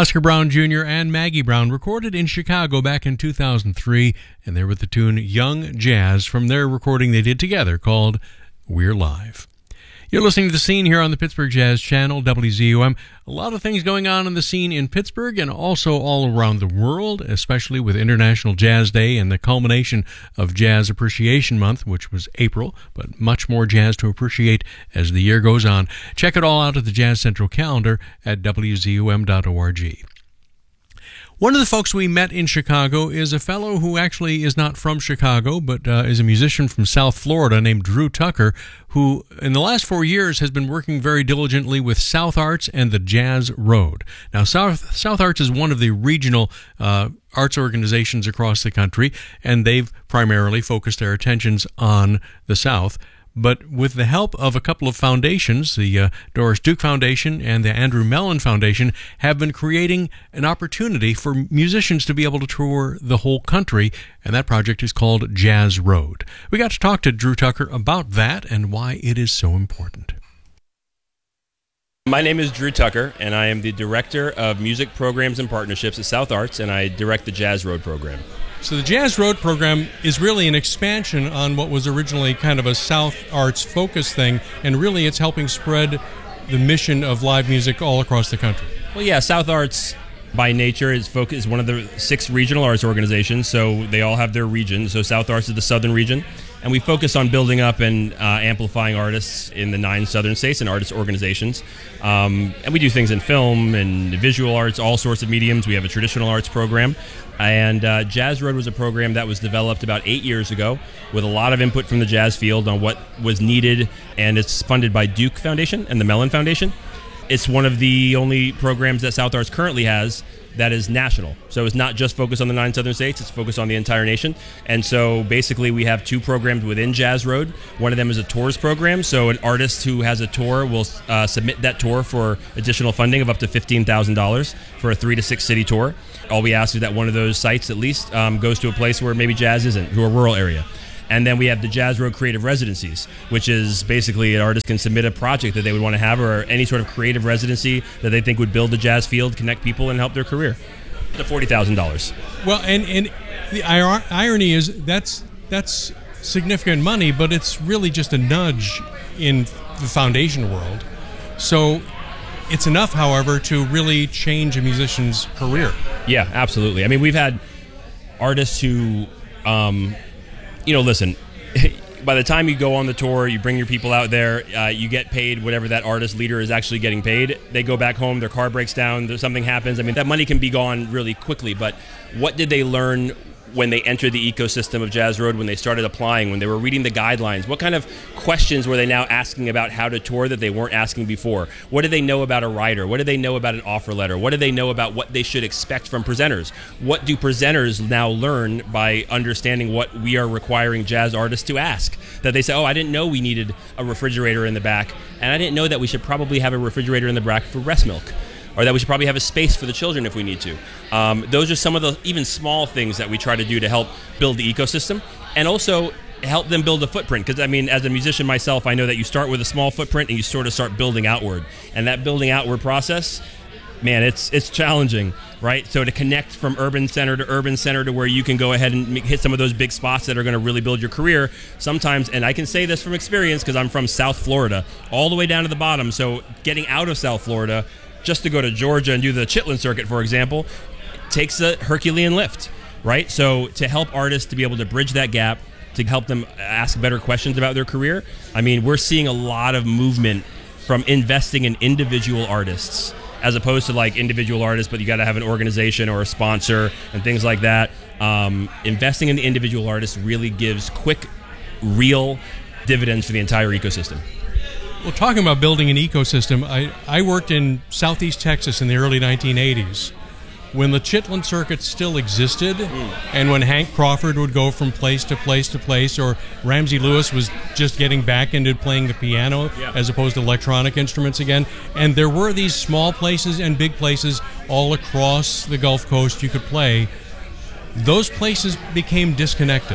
Oscar Brown Jr. and Maggie Brown recorded in Chicago back in 2003, and they were with the tune Young Jazz from their recording they did together called We're Live. You're listening to The Scene here on the Pittsburgh Jazz Channel, WZUM. A lot of things going on in the scene in Pittsburgh and also all around the world, especially with International Jazz Day and the culmination of Jazz Appreciation Month, which was April, but much more jazz to appreciate as the year goes on. Check it all out at the Jazz Central calendar at WZUM.org. One of the folks we met in Chicago is a fellow who actually is not from Chicago, but is a musician from South Florida named Drew Tucker, who in the last 4 years has been working very diligently with South Arts and the Jazz Road. Now, South Arts is one of the regional arts organizations across the country, and they've primarily focused their attentions on the South. But with the help of a couple of foundations, the Doris Duke Foundation and the Andrew Mellon Foundation, have been creating an opportunity for musicians to be able to tour the whole country, and that project is called Jazz Road. We got to talk to Drew Tucker about that and why it is so important. My name is Drew Tucker, and I am the Director of Music Programs and Partnerships at South Arts, and I direct the Jazz Road program. So the Jazz Road program is really an expansion on what was originally kind of a South Arts focus thing, and really it's helping spread the mission of live music all across the country. Well, yeah, South Arts by nature is one of the 6 regional arts organizations, so they all have their region. So South Arts is the southern region, and we focus on building up and amplifying artists in the 9 southern states and artist organizations. And we do things in film and visual arts, all sorts of mediums. We have a traditional arts program. And Jazz Road was a program that was developed about 8 years ago with a lot of input from the jazz field on what was needed, and it's funded by Duke Foundation and the Mellon Foundation. It's one of the only programs that South Arts currently has that is national. So it's not just focused on the 9 southern states, it's focused on the entire nation. And so basically we have 2 programs within Jazz Road. One of them is a tours program, so an artist who has a tour will submit that tour for additional funding of up to $15,000 for a 3 to 6 city tour. All we ask is that one of those sites at least goes to a place where maybe jazz isn't, to a rural area. And then we have the Jazz Road Creative Residencies, which is basically an artist can submit a project that they would want to have, or any sort of creative residency that they think would build the jazz field, connect people, and help their career. To $40,000. Well, and the irony is that's significant money, but it's really just a nudge in the foundation world. So it's enough, however, to really change a musician's career. Yeah, absolutely. I mean, we've had artists who... listen, by the time you go on the tour, you bring your people out there, you get paid whatever that artist leader is actually getting paid. They go back home, their car breaks down, something happens. I mean, that money can be gone really quickly, but what did they learn when they entered the ecosystem of Jazz Road, when they started applying, when they were reading the guidelines? What kind of questions were they now asking about how to tour that they weren't asking before? What do they know about a writer? What do they know about an offer letter? What do they know about what they should expect from presenters? What do presenters now learn by understanding what we are requiring jazz artists to ask? That they say, oh, I didn't know we needed a refrigerator in the back, and I didn't know that we should probably have a refrigerator in the back for breast milk, or that we should probably have a space for the children if we need to. Those are some of the even small things that we try to do to help build the ecosystem, and also help them build a footprint. Because, I mean, as a musician myself, I know that you start with a small footprint and you sort of start building outward. And that building outward process, man, it's challenging, right? So to connect from urban center to where you can go ahead and hit some of those big spots that are going to really build your career sometimes, and I can say this from experience because I'm from South Florida, all the way down to the bottom. So getting out of South Florida just to go to Georgia and do the Chitlin circuit, for example, takes a Herculean lift, right? So to help artists to be able to bridge that gap, to help them ask better questions about their career, I mean, we're seeing a lot of movement from investing in individual artists, as opposed to like individual artists, but you got to have an organization or a sponsor and things like that. Investing in the individual artists really gives quick, real dividends for the entire ecosystem. Well, talking about building an ecosystem, I worked in Southeast Texas in the early 1980s when the Chitlin circuit still existed, and when Hank Crawford would go from place to place to place, or Ramsey Lewis was just getting back into playing the piano as opposed to electronic instruments again. And there were these small places and big places all across the Gulf Coast you could play. Those places became disconnected.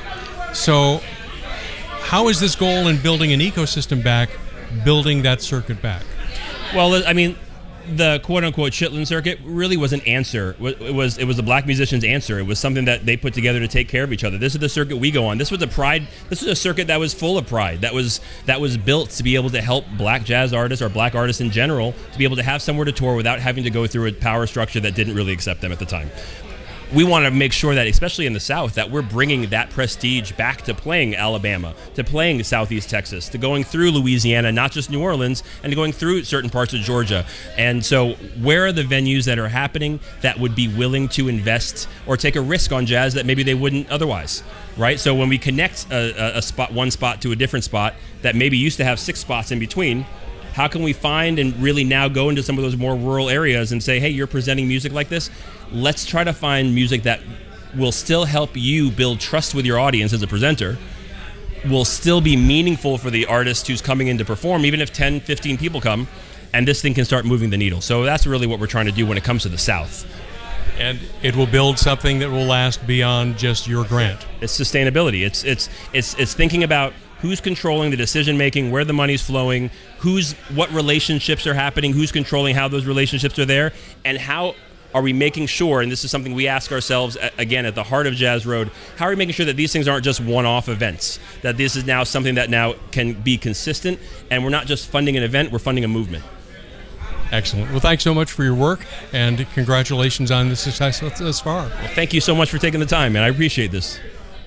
So how is this goal in building an ecosystem back, building that circuit back? Well, I mean, the quote-unquote Chitlin circuit really was an answer. It was the black musicians' answer. It was something that they put together to take care of each other. This is the circuit we go on. This was a circuit that was full of pride. That was built to be able to help black jazz artists or black artists in general to be able to have somewhere to tour without having to go through a power structure that didn't really accept them at the time. We want to make sure that, especially in the South, that we're bringing that prestige back to playing Alabama, to playing Southeast Texas, to going through Louisiana, not just New Orleans, and to going through certain parts of Georgia. And so where are the venues that are happening that would be willing to invest or take a risk on jazz that maybe they wouldn't otherwise, right? So when we connect one spot to a different spot that maybe used to have 6 spots in between, how can we find and really now go into some of those more rural areas and say, hey, you're presenting music like this? Let's try to find music that will still help you build trust with your audience as a presenter, will still be meaningful for the artist who's coming in to perform, even if 10, 15 people come, and this thing can start moving the needle. So that's really what we're trying to do when it comes to the South. And it will build something that will last beyond just your grant. It's sustainability. It's thinking about who's controlling the decision making, where the money's flowing, what relationships are happening, who's controlling how those relationships are there, and how are we making sure, and this is something we ask ourselves, again, at the heart of Jazz Road, how are we making sure that these things aren't just one-off events, that this is now something that now can be consistent, and we're not just funding an event, we're funding a movement. Excellent. Well, thanks so much for your work, and congratulations on the success thus far. Well, thank you so much for taking the time, man. I appreciate this.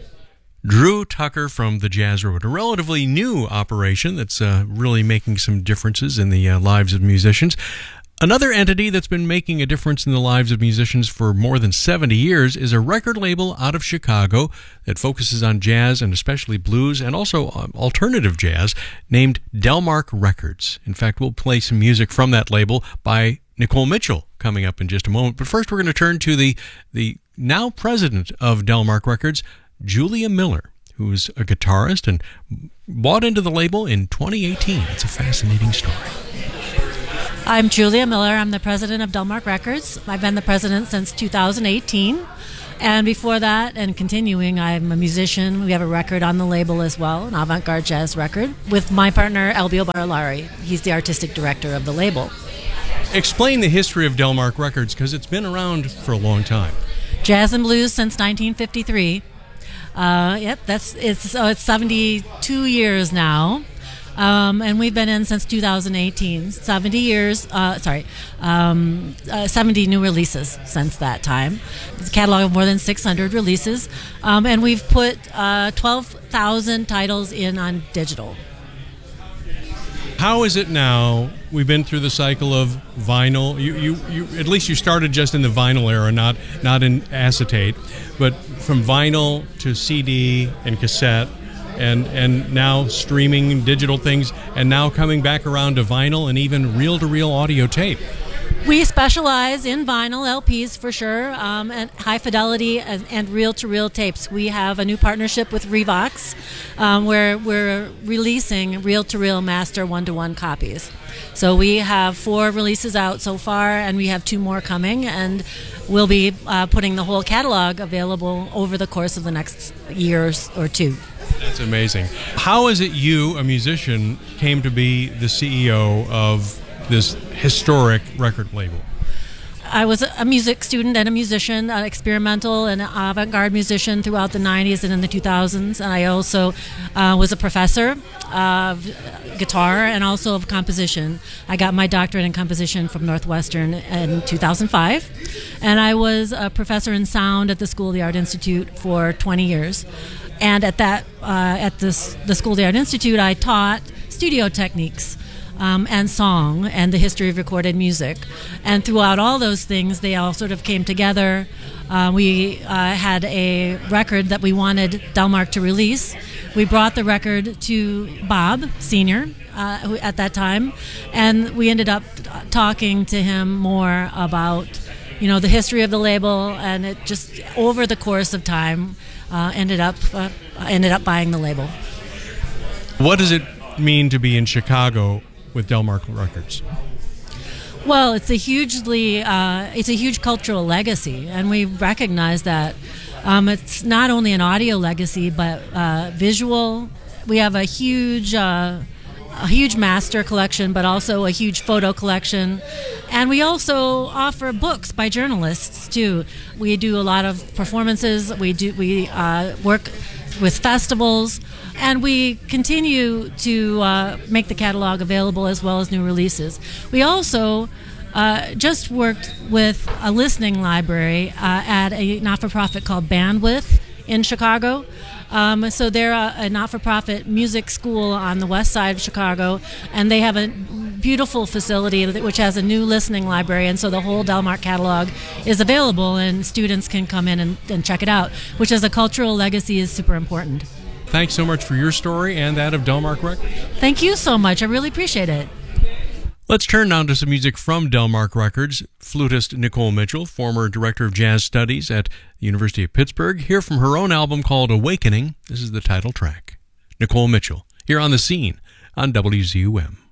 Drew Tucker from the Jazz Road, a relatively new operation that's really making some differences in the lives of musicians. Another entity that's been making a difference in the lives of musicians for more than 70 years is a record label out of Chicago that focuses on jazz and especially blues and also alternative jazz named Delmark Records. In fact, we'll play some music from that label by Nicole Mitchell coming up in just a moment. But first, we're going to turn to the now president of Delmark Records, Julia Miller, who's a guitarist and bought into the label in 2018. It's a fascinating story. I'm Julia Miller. I'm the president of Delmark Records. I've been the president since 2018. And before that, and continuing, I'm a musician. We have a record on the label as well, an avant-garde jazz record, with my partner, Albio Barolari. He's the artistic director of the label. Explain the history of Delmark Records, because it's been around for a long time. Jazz and blues since 1953. It's 72 years now. And we've been in since 2018. 70 new releases since that time. It's a catalog of more than 600 releases. And we've put 12,000 titles in on digital. How is it now? We've been through the cycle of vinyl. You at least you started just in the vinyl era, not in acetate, but from vinyl to CD and cassette. And now streaming digital things, and now coming back around to vinyl and even reel-to-reel audio tape. We specialize in vinyl LPs for sure, and high fidelity and reel-to-reel tapes. We have a new partnership with Revox, where we're releasing reel-to-reel master one-to-one copies. So we have 4 releases out so far, and we have 2 more coming, and we'll be putting the whole catalog available over the course of the next year or 2. That's amazing. How is it you, a musician, came to be the CEO of this historic record label? I was a music student and a musician, an experimental and avant-garde musician throughout the 90s and in the 2000s. And I also was a professor of guitar and also of composition. I got my doctorate in composition from Northwestern in 2005. And I was a professor in sound at the School of the Art Institute for 20 years. And at the School of the Art Institute, I taught studio techniques and song and the history of recorded music. And throughout all those things, they all sort of came together. We had a record that we wanted Delmark to release. We brought the record to Bob Sr. Who at that time, and we ended up talking to him more about, the history of the label, and it just over the course of time ended up buying the label. What does it mean to be in Chicago with Delmark Records? Well, it's a huge cultural legacy, and we recognize that. It's not only an audio legacy, but visual. We have a huge a huge master collection, but also a huge photo collection. And we also offer books by journalists too. We do a lot of performances. We work with festivals, and we continue to make the catalog available as well as new releases. We also just worked with a listening library at a not-for-profit called Bandwidth in Chicago. So they're a not-for-profit music school on the west side of Chicago, and they have a beautiful facility which has a new listening library, and so the whole Delmark catalog is available, and students can come in and check it out, which as a cultural legacy is super important. Thanks so much for your story and that of Delmark Records. Thank you so much. I really appreciate it. Let's turn now to some music from Delmark Records. Flutist Nicole Mitchell, former director of jazz studies at the University of Pittsburgh, here from her own album called Awakening. This is the title track. Nicole Mitchell, here on The Scene on WZUM.